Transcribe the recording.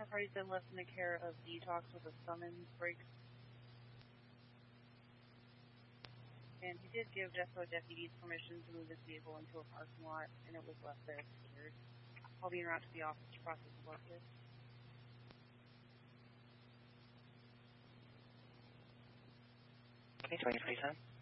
car party's been left in the care of Detox with a summons break. And he did give Depot deputies permission to move his vehicle into a parking lot, and it was left there secured. I'll be en route to the office to process the work list. Okay, 23 time.